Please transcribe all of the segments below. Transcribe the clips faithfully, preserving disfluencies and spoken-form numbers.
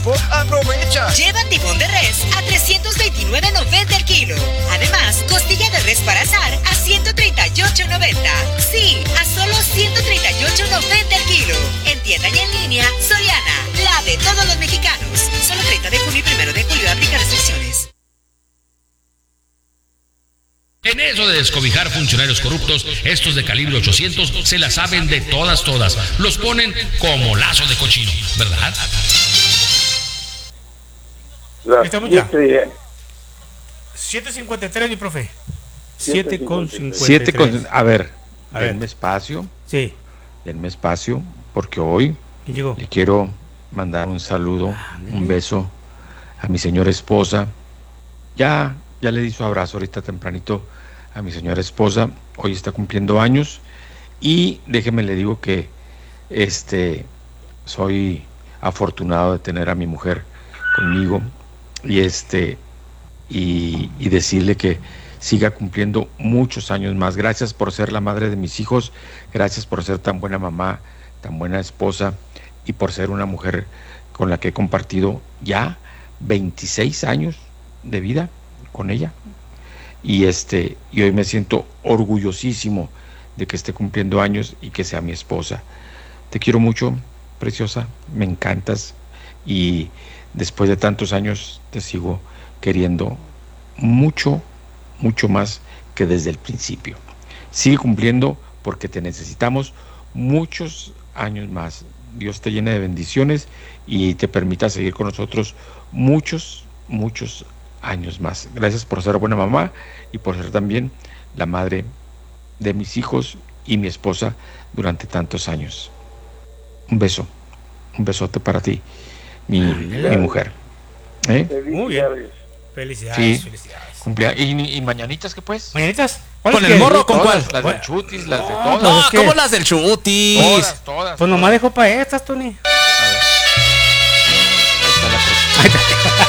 tiempo, aprovecha. Lleva tibón de res a trescientos veintinueve noventa el kilo. Además, costilla de res para asar a ciento treinta y ocho noventa. Sí, a solo ciento treinta y ocho noventa el kilo. En tienda y en línea, Soriana, la de todos los mexicanos. Solo treinta de junio y primero de julio aplica restricciones. En eso de descobijar funcionarios corruptos, estos de calibre ochocientos se la saben de todas, todas. Los ponen como lazo de cochino, ¿verdad? Estamos ya. siete cincuenta y tres, mi profe. siete con cincuenta y tres. siete con, a ver, a ver. denme espacio. Sí. Denme espacio, porque hoy llegó? le quiero mandar un saludo, ah, un beso a mi señora esposa. Ya, ya le di su abrazo ahorita tempranito a mi señora esposa. Hoy está cumpliendo años. Y déjeme le digo que este soy afortunado de tener a mi mujer conmigo. Y este y, y decirle que siga cumpliendo muchos años más. Gracias por ser la madre de mis hijos, gracias por ser tan buena mamá, tan buena esposa y por ser una mujer con la que he compartido ya veintiséis años de vida con ella. Y este y hoy me siento orgullosísimo de que esté cumpliendo años y que sea mi esposa. Te quiero mucho, preciosa, me encantas y después de tantos años te sigo queriendo mucho, mucho más que desde el principio. Sigue cumpliendo porque te necesitamos muchos años más. Dios te llene de bendiciones y te permita seguir con nosotros muchos, muchos años más. Gracias por ser buena mamá y por ser también la madre de mis hijos y mi esposa durante tantos años. Un beso, un besote para ti, mi, mi mujer. ¿Eh? Muy bien. Felicidades, sí. felicidades. Cumplea- ¿Y, ¿Y mañanitas qué pues? ¿Mañanitas? ¿Con el morro o con cuál? Las del chutis, las de todas. No, es que- ¿cómo las del chutis? Todas, todas. Pues nomás dejó para estas, Tony. A ver. Ahí está la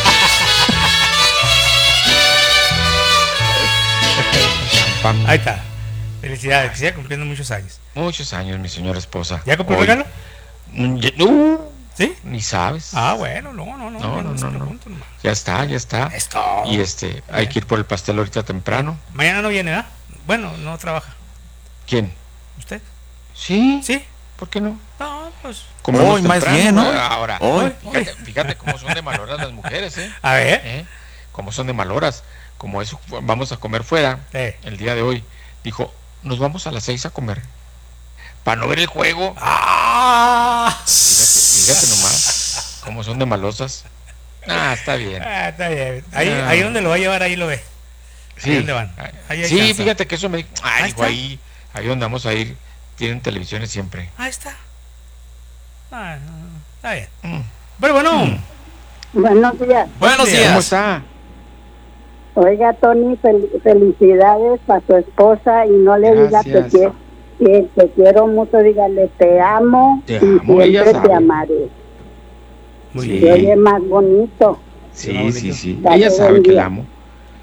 cosa. Ahí está. Felicidades, que siga cumpliendo muchos años. Muchos años, mi señora esposa. ¿Ya compró Hoy- regalo? Mm, ya- No, ¿Sí? ni sabes. Ah, bueno, no, no, no. No, no, no, no, no. punto nomás. Ya está, ya está. Esto. Y este, hay que ir por el pastel ahorita temprano. Mañana no viene, ¿ah? Bueno, no trabaja. ¿Quién? ¿Usted? Sí. ¿Sí? ¿Por qué no? No, pues. Como Hoy, más bien, ¿no? Ahora, Hoy. fíjate, fíjate cómo son de maloras las mujeres, ¿eh? A ver. ¿Eh? Cómo son de maloras. Como eso, vamos a comer fuera Eh. el día de hoy. Dijo, nos vamos a las seis a comer. Para no ver el juego. ¡Ah! Fíjate, fíjate nomás. Cómo son de malosas. Ah, está bien. Ah, está bien. Ahí, Ah. ahí donde lo va a llevar, ahí lo ve. Sí. ¿Ahí dónde van? Ahí hay Sí, chance. fíjate que eso me dijo. Ay, Ahí dijo, está. ahí, ahí donde vamos a ir, tienen televisiones siempre. Ahí está. Ah, está bien. Mm. Pero bueno. Mm. Buenos días. Buenos ¿Cómo días. está? Oiga, Tony, fel- felicidades para tu esposa y no le diga que, Gracias. quie- que te quiero mucho, dígale te amo Te y amo, ella siempre sabe. te amaré. Muy Sí. bien. Se oye más bonito. Sí, sí, sí. Dale, Ella sabe buen que día. la amo.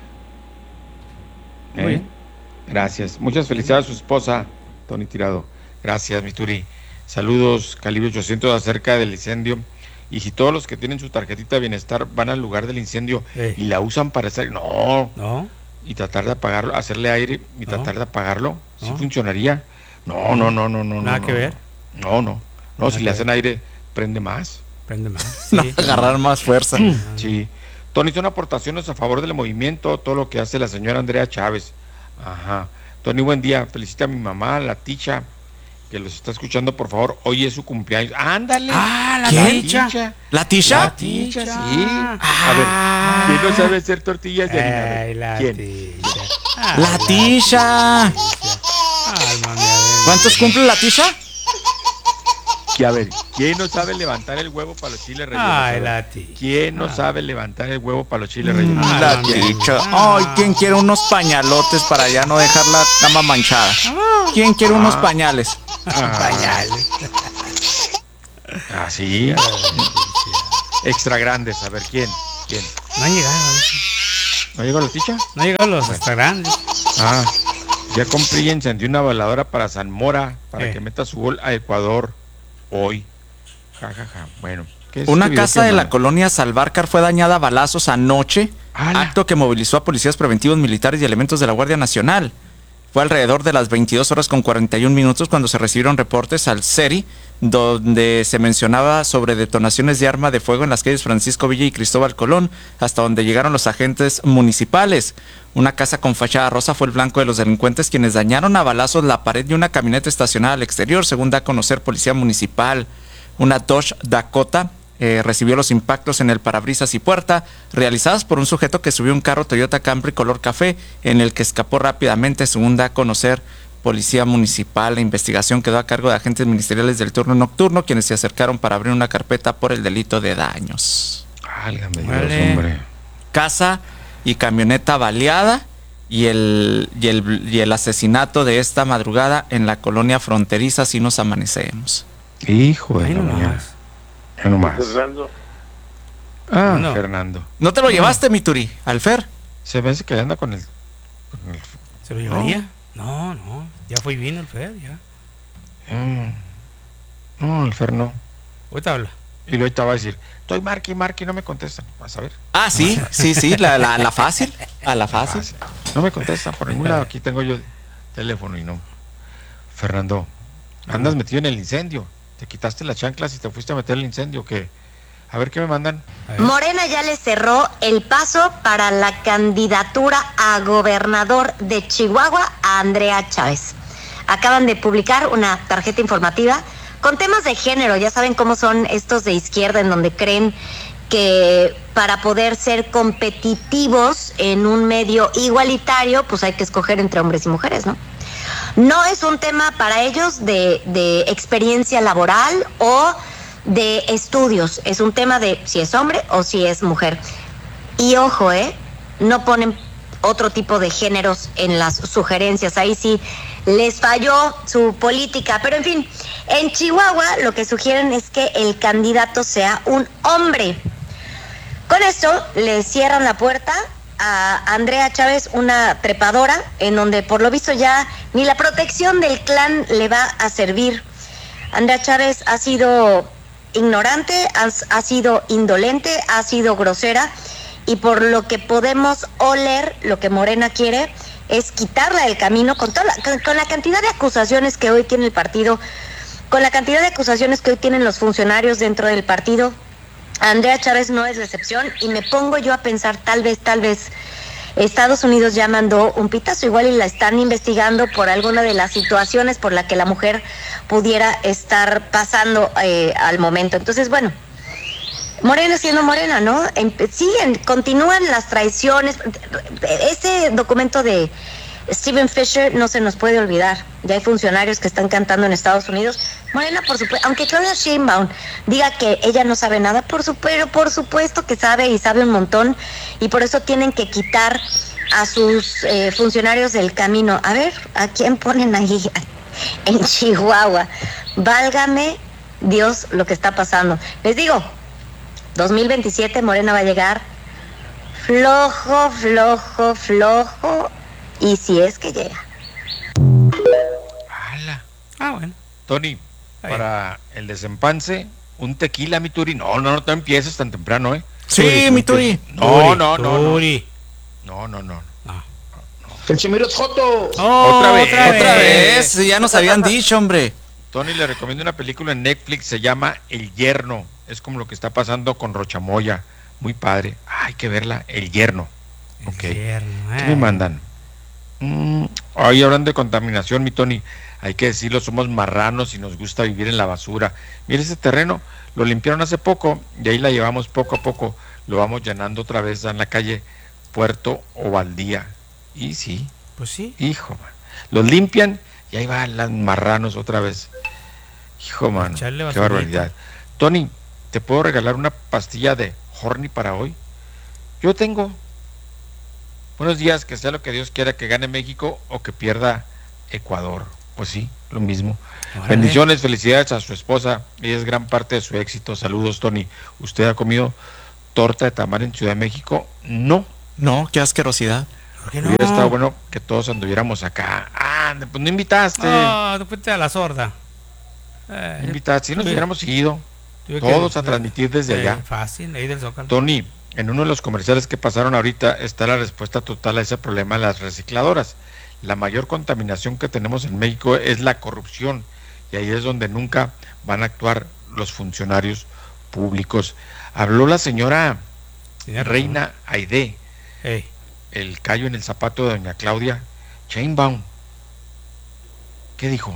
¿Eh? Muy bien. Gracias. Muchas felicidades a su esposa, Tony Tirado. Gracias, mi Turi. Saludos, calibre ochocientos, acerca del incendio. Y si todos los que tienen su tarjetita de bienestar van al lugar del incendio Eh. y la usan para hacer... No, No. y tratar de apagarlo, hacerle aire y No. tratar de apagarlo, ¿sí No. funcionaría? No, no, no, no, no. Nada no, que no. ver. No, no. No, Nada si que le hacen ver. aire, prende más. Prende más. No, Sí. agarrar más fuerza. Sí. Tony, son aportaciones a favor del movimiento, todo lo que hace la señora Andrea Chávez. Ajá. Tony, buen día. Felicita a mi mamá, la Ticha, que los está escuchando, por favor. Hoy es su cumpleaños. ¡Ándale! Ah, la ¿Quién? Ticha. ¿La Tisha? La Ticha, Ticha. sí. A ver, ¿quién no sabe hacer tortillas de harina? A ver, Ay, la ¿quién? Ticha. Ay, La Tisha. Ay, mami, a ver. ¿Cuántos cumple la Tisha? Que, a ver, ¿quién no sabe levantar el huevo para los chiles rellenos? A Ay, ver, la Ticha. ¿quién no sabe levantar el huevo para los chiles rellenos? Ah, La mami. Tisha. Ay, ¿quién quiere unos pañalotes para ya no dejar la cama manchada? ¿Quién quiere unos pañales? Ah, Pañales. Ah, sí. Extra grandes, a ver, ¿quién? ¿Quién? No han llegado. ¿No llegó la Ticha? No han llegado los hasta grandes. Ah, ya compré y encendí una baladora para San Mora, para Eh. que meta su gol a Ecuador hoy. Ja, ja, ja. Bueno, ¿Qué es Una este video casa que de la manda? colonia Salvarcar fue dañada a balazos anoche, ¡Hala! acto que movilizó a policías preventivos militares y elementos de la Guardia Nacional. Fue alrededor de las veintidós horas con cuarenta y un minutos cuando se recibieron reportes al C E R I, donde se mencionaba sobre detonaciones de arma de fuego en las calles Francisco Villa y Cristóbal Colón, hasta donde llegaron los agentes municipales. Una casa con fachada rosa fue el blanco de los delincuentes, quienes dañaron a balazos la pared de una camioneta estacionada al exterior, según da a conocer Policía Municipal. Una Dodge Dakota eh, recibió los impactos en el parabrisas y puerta, realizadas por un sujeto que subió un carro Toyota Camry color café, en el que escapó rápidamente, según da a conocer Policía Municipal. La investigación quedó a cargo de agentes ministeriales del turno nocturno, quienes se acercaron para abrir una carpeta por el delito de daños. Válgame Dios, Vale. hombre. Casa y camioneta baleada y el, y, el, y el asesinato de esta madrugada en la colonia fronteriza. Así nos amanecemos. Hijo de Ahí la mañana. nomás. Ya nomás. Fernando. Ah, No. Fernando. ¿No te lo llevaste, mi Turi, al Fer? Se me hace que anda con el... con el- ¿Se lo llevaría? No, no. Ya fue y vino el Fer, ya. Mm. No, el Fer no. Ahorita habla. Y luego te va a decir, estoy marque y marque y no me contestan. Vas a ver. Ah, sí, sí, sí, la, la, la fácil. A la fácil. No me contestan por ningún lado. Aquí tengo yo el teléfono y no. Fernando, andas metido en el incendio. Te quitaste las chanclas y te fuiste a meter el incendio. ¿Qué? A ver qué me mandan. A ver. Morena ya le cerró el paso para la candidatura a gobernador de Chihuahua a Andrea Chávez. Acaban de publicar una tarjeta informativa con temas de género. Ya saben cómo son estos de izquierda, en donde creen que para poder ser competitivos en un medio igualitario, pues hay que escoger entre hombres y mujeres, ¿no? No es un tema para ellos de, de experiencia laboral o de estudios, es un tema de si es hombre o si es mujer. Y ojo, ¿eh? No ponen otro tipo de géneros en las sugerencias, ahí sí les falló su política. Pero en fin, en Chihuahua lo que sugieren es que el candidato sea un hombre. Con esto le cierran la puerta a Andrea Chávez, una trepadora, en donde por lo visto ya ni la protección del clan le va a servir. Andrea Chávez ha sido ignorante, ha, ha sido indolente, ha sido grosera, y por lo que podemos oler, lo que Morena quiere es quitarla del camino con, toda la, con, con la cantidad de acusaciones que hoy tiene el partido, con la cantidad de acusaciones que hoy tienen los funcionarios dentro del partido. Andrea Chávez no es la excepción, y me pongo yo a pensar, tal vez, tal vez Estados Unidos ya mandó un pitazo igual y la están investigando por alguna de las situaciones por la que la mujer pudiera estar pasando eh, al momento. Entonces, bueno, Morena siendo Morena, ¿no? En, siguen, continúan las traiciones. Ese documento de Stephen Fisher no se nos puede olvidar. Ya hay funcionarios que están cantando en Estados Unidos. Morena, por supuesto, aunque Claudia Sheinbaum diga que ella no sabe nada, por su, pero por supuesto que sabe, y sabe un montón, y por eso tienen que quitar a sus eh, funcionarios del camino. A ver, ¿a quién ponen ahí en Chihuahua? Válgame Dios lo que está pasando. Les digo, dos mil veintisiete Morena va a llegar flojo, flojo, flojo, y si es que llega. ¡Hala! Ah, bueno. Tony, Ahí. para el desempance, un tequila, mi Turi. No, no, no te empieces tan temprano, ¿eh? Sí, mi Turi. No, no, no, no. Turi. No, no, no. No. El Chimiro es Joto. Oh, Otra vez, Otra vez, ya nos habían dicho, hombre. Tony, le recomiendo una película en Netflix, se llama El Yerno. Es como lo que está pasando con Rochamoya. Muy padre. Ah, hay que verla, El Yerno. Ok. Infierno, ¿Qué eh. me mandan? Mm, ahí hablando de contaminación, mi Tony, hay que decirlo, somos marranos y nos gusta vivir en la basura. Mire ese terreno, lo limpiaron hace poco y ahí la llevamos poco a poco, lo vamos llenando otra vez en la calle Puerto Ovaldía. Y sí, Pues sí. hijo, man, los limpian y ahí van los marranos otra vez. Hijo, mano, Echarle qué basurita. barbaridad. Tony, ¿te puedo regalar una pastilla de Horny para hoy? Yo tengo. Buenos días, que sea lo que Dios quiera, que gane México o que pierda Ecuador. Pues sí, lo mismo. Órale. Bendiciones, felicidades a su esposa, ella es gran parte de su éxito. Saludos, Tony. ¿Usted ha comido torta de tamal en Ciudad de México? No. No, qué asquerosidad. ¿Por qué no? Hubiera estado bueno que todos anduviéramos acá. Ah, pues no invitaste. No, tú fuiste a la sorda. No Eh, invitaste, si nos sí. hubiéramos seguido. Todos a transmitir desde eh, allá. Fácil, ahí del Zócalo. Tony, en uno de los comerciales que pasaron ahorita está la respuesta total a ese problema de las recicladoras. La mayor contaminación que tenemos en México es la corrupción, y ahí es donde nunca van a actuar los funcionarios públicos. Habló la señora Reina Aide, hey. el callo en el zapato de doña Claudia Sheinbaum. ¿Qué dijo?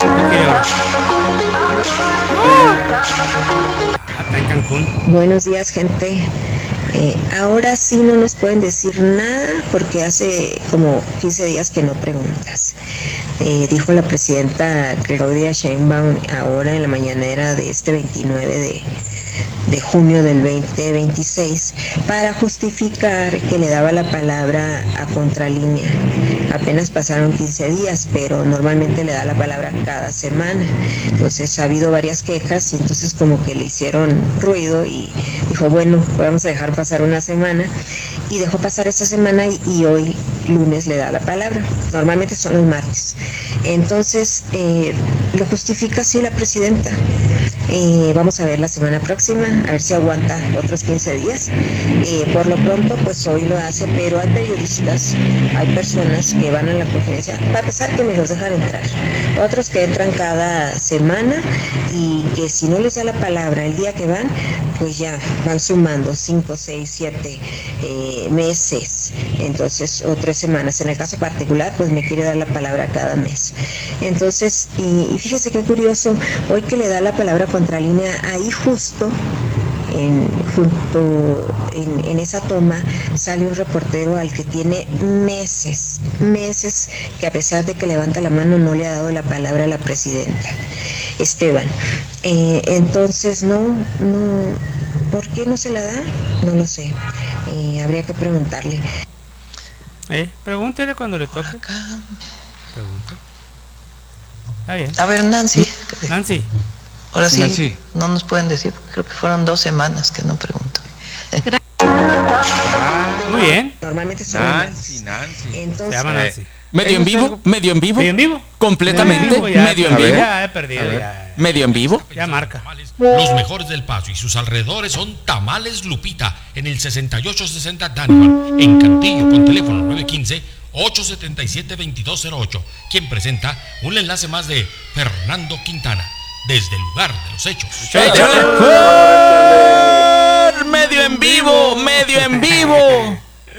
Buenos días, gente. Eh, ahora sí no nos pueden decir nada porque hace como quince días que no preguntas. Eh, dijo la presidenta Claudia Sheinbaum ahora en la mañanera de este veintinueve de, de junio del veinte veintiséis para justificar que le daba la palabra a Contralínea. Apenas pasaron quince días, pero normalmente le da la palabra cada semana. Entonces ha habido varias quejas y entonces como que le hicieron ruido y dijo, bueno, vamos a dejar pasar una semana, y dejó pasar esta semana y, y hoy lunes le da la palabra. Normalmente son los martes. Entonces eh, lo justifica así la presidenta. Eh, vamos a ver la semana próxima, a ver si aguanta otros quince días. Eh, por lo pronto, pues hoy lo hace, pero hay periodistas, hay personas que van a la conferencia, para empezar que me los dejan entrar, otros que entran cada semana y que si no les da la palabra el día que van, pues ya van sumando cinco, seis, siete eh, meses, entonces, o tres semanas. En el caso particular, pues me quiere dar la palabra cada mes. Entonces, y, y fíjese qué curioso, hoy que le da la palabra Contralínea, ahí justo En, junto en, en esa toma sale un reportero al que tiene meses, meses que a pesar de que levanta la mano no le ha dado la palabra a la presidenta, Esteban. Eh, entonces no, no, ¿por qué no se la da? No lo sé, eh, habría que preguntarle. Eh, pregúntele cuando le toque. Pregúntele. Está bien. A ver, Nancy. Nancy. Ahora sí, Nancy. no nos pueden decir, creo que fueron dos semanas que no pregunto. Muy bien. Normalmente son Nancy, Nancy. Entonces, Se llama Nancy. ¿Medio en vivo? ¿Medio en vivo? ¿Medio en vivo? ¿Completamente? Ya, ¿Medio en ya, vivo? Ya he perdido, ya. ¿Medio en vivo? Ya marca. Los mejores del Paso y sus alrededores son Tamales Lupita en el sesenta y ocho sesenta Danimal, en Cantillo, con teléfono nueve uno cinco, ocho siete siete, dos dos cero ocho, quien presenta un enlace más de Fernando Quintana, desde el lugar de los hechos. ¡Medio en vivo! ¡Medio en vivo!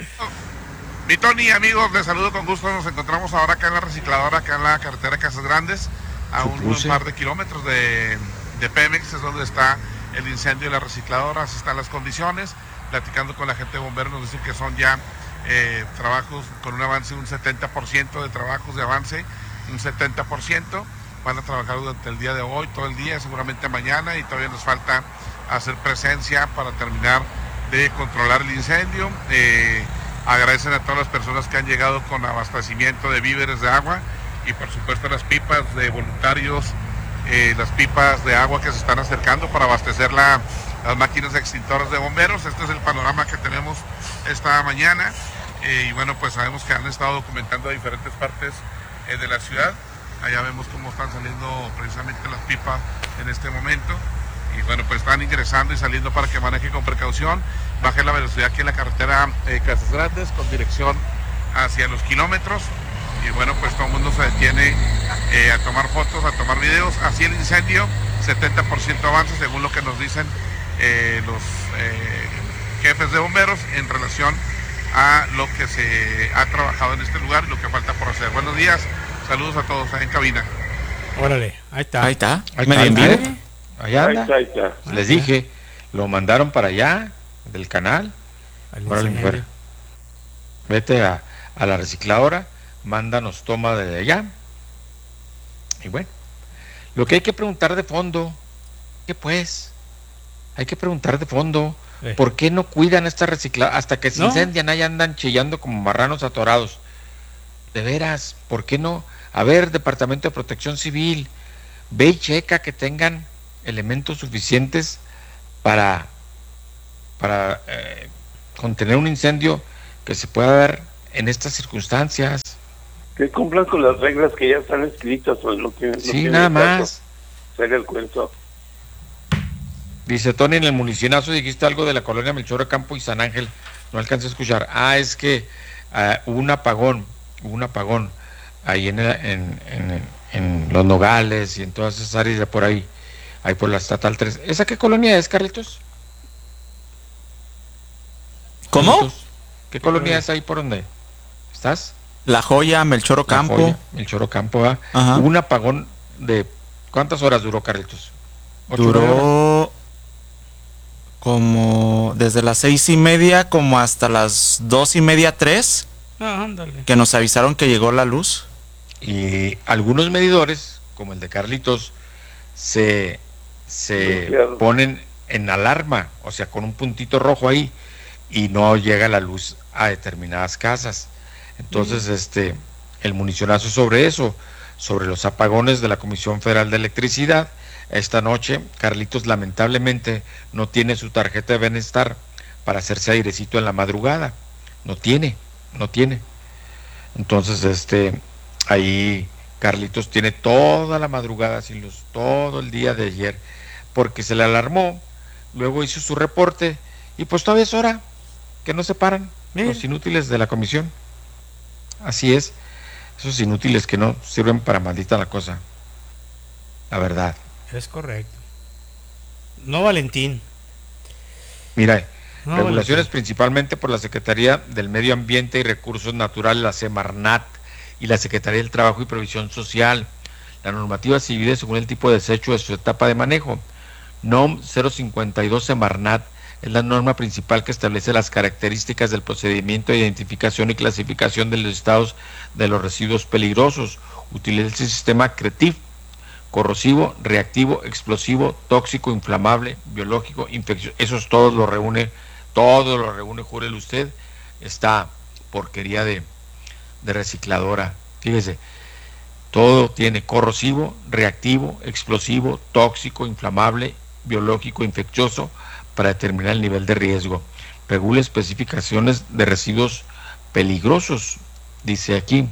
Mi Tony, amigos, les saludo con gusto. Nos encontramos ahora acá en la recicladora, acá en la carretera Casas Grandes, a un, un par de kilómetros de, de Pemex, es donde está el incendio de la recicladora. Así están las condiciones. Platicando con la gente de bomberos, nos dicen que son ya eh, trabajos con un avance de un setenta por ciento de trabajos de avance, un setenta por ciento. Van a trabajar durante el día de hoy, todo el día, seguramente mañana, y todavía nos falta hacer presencia para terminar de controlar el incendio. Eh, agradecen a todas las personas que han llegado con abastecimiento de víveres de agua y por supuesto las pipas de voluntarios, eh, las pipas de agua que se están acercando para abastecer la, las máquinas extintoras de bomberos. Este es el panorama que tenemos esta mañana, eh, y bueno, pues sabemos que han estado documentando diferentes partes eh, de la ciudad. Allá vemos cómo están saliendo precisamente las pipas en este momento. Y bueno, pues están ingresando y saliendo para que maneje con precaución. Baje la velocidad aquí en la carretera eh, Casas Grandes con dirección hacia los kilómetros. Y bueno, pues todo el mundo se detiene eh, a tomar fotos, a tomar videos. Así el incendio, setenta por ciento avance según lo que nos dicen eh, los eh, jefes de bomberos en relación a lo que se ha trabajado en este lugar y lo que falta por hacer. Buenos días. Saludos a todos ahí en cabina. Órale, ahí está. Ahí está. Ahí ¿Medio en está, vivo? ¿eh? Allá anda. Ahí está, ahí está. Les dije, lo mandaron para allá, del canal. Al Órale, incendio. fuera. Vete a, a la recicladora, mándanos toma de allá. Y bueno, lo que hay que preguntar de fondo, ¿qué pues? Hay que preguntar de fondo, Sí. ¿por qué no cuidan esta recicladora? Hasta que se ¿No? incendian, ahí andan chillando como marranos atorados. De veras, ¿por qué no? A ver, Departamento de Protección Civil, ve y checa que tengan elementos suficientes para, para eh, contener un incendio que se pueda dar en estas circunstancias. Que cumplan con las reglas que ya están escritas, o no tienen, no Sí, tienen nada caso más. hacer el cuento. Dice Tony, en el municinazo dijiste algo de la colonia Melchor Ocampo y San Ángel, no alcancé a escuchar. Ah, es que uh, hubo un apagón, hubo un apagón ahí en, en, en, en Los Nogales y en todas esas áreas de por ahí, ahí por la Estatal tres. ¿Esa qué colonia es, Carlitos? ¿Cómo? Carlitos, ¿qué colonia es ahí por donde estás? La Joya, Melchor Ocampo. Melchor Ocampo, ¿ah? Hubo un apagón de... ¿Cuántas horas duró, Carlitos? Duró como desde las seis y media como hasta las dos y media, tres, ah, ándale. Que nos avisaron que llegó la luz. Y algunos medidores, como el de Carlitos, se, se ponen en alarma, o sea, con un puntito rojo ahí, y no llega la luz a determinadas casas. Entonces, mm. este, el municionazo sobre eso, sobre los apagones de la Comisión Federal de Electricidad. Esta noche, Carlitos lamentablemente no tiene su tarjeta de bienestar para hacerse airecito en la madrugada. No tiene, no tiene. Entonces, este, ahí Carlitos tiene toda la madrugada sin luz, todo el día de ayer, porque se le alarmó, luego hizo su reporte, y pues todavía es hora que no se paran Bien. los inútiles de la comisión. Así es, esos inútiles que no sirven para maldita la cosa, la verdad. Es correcto. No, Valentín. Mira, no, regulaciones Valentín. Principalmente por la Secretaría del Medio Ambiente y Recursos Naturales, la Semarnat, y la Secretaría del Trabajo y Previsión Social. La normativa se divide según el tipo de desecho de su etapa de manejo. N O M cero cincuenta y dos Semarnat es la norma principal que establece las características del procedimiento de identificación y clasificación de los estados de los residuos peligrosos. Utiliza el sistema CRETIF: corrosivo, reactivo, explosivo, tóxico, inflamable, biológico, infeccioso. Esos todos lo reúne, todos lo reúne, júrele usted, esta porquería de, de recicladora. Fíjese, todo tiene corrosivo, reactivo, explosivo, tóxico, inflamable, biológico, infeccioso, para determinar el nivel de riesgo. Regula especificaciones de residuos peligrosos, dice aquí.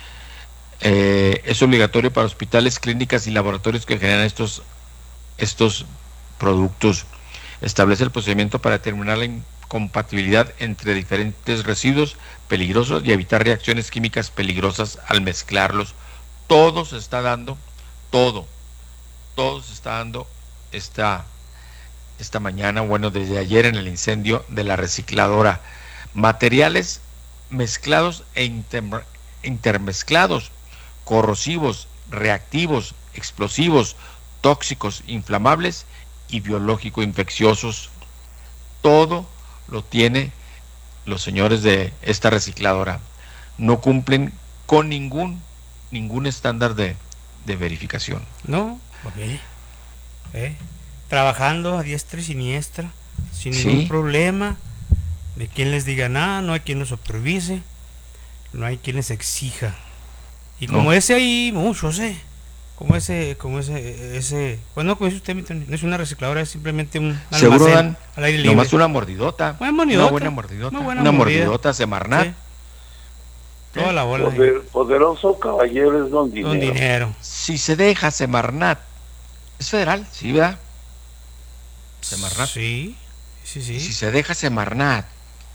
Eh, es obligatorio para hospitales, clínicas y laboratorios que generan estos, estos productos. Establece el procedimiento para determinar la incompatibilidad entre diferentes residuos peligrosos y evitar reacciones químicas peligrosas al mezclarlos. Todo se está dando, todo, todo se está dando esta, esta mañana, bueno, desde ayer en el incendio de la recicladora. Materiales mezclados e inter, intermezclados, corrosivos, reactivos, explosivos, tóxicos, inflamables y biológico infecciosos. Todo lo tiene los señores de esta recicladora. No cumplen con ningún ningún estándar de, de verificación. No, ok. ¿Eh? Trabajando a diestra y siniestra, sin ¿Sí? ningún problema, de quien les diga nada, no hay quien los supervise, no hay quien les exija. Y como no. ese hay muchos, ¿eh? Como ese, como ese, ese, bueno, como dice usted, no es una recicladora, es simplemente un almacén. Seguro dan al aire libre. Nomás una mordidota, buena mordidota, una buena mordidota, una, buena una mordida. mordidota Semarnat. Sí. Toda la bola. Poder, poderoso caballero es don dinero. Don dinero. Si se deja Semarnat, es federal, ¿sí, verdad? Semarnat. Sí, sí, sí. Si se deja Semarnat,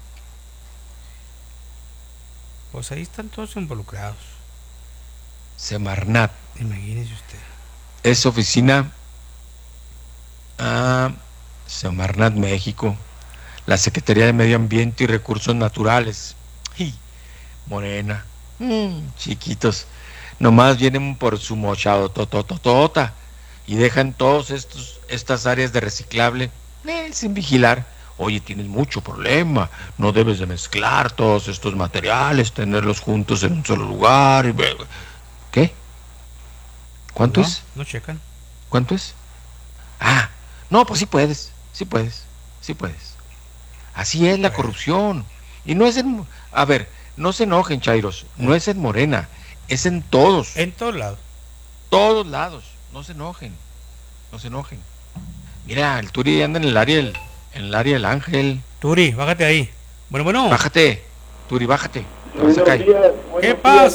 pues ahí están todos involucrados. Semarnat. Imagínese usted. Es oficina a Semarnat México, la Secretaría de Medio Ambiente y Recursos Naturales. Y Morena, mm, chiquitos, nomás vienen por su mochado totototota y dejan todos estos estas áreas de reciclable eh, sin vigilar. Oye, tienes mucho problema, no debes de mezclar todos estos materiales, tenerlos juntos en un solo lugar. Y... ¿Qué? ¿Cuánto no, es? No checan. ¿Cuánto es? Ah, no, pues sí puedes, sí puedes, sí puedes. Así es la corrupción. Y no es en... A ver, no se enojen, chairos, no es en Morena, es en todos. En todos lados. Todos lados, no se enojen, no se enojen. Mira, el Turi anda en el área del, en el área del Ángel. Turi, bájate ahí. Bueno, bueno. Bájate, Turi, bájate. Buenos días, ¿Qué pasa?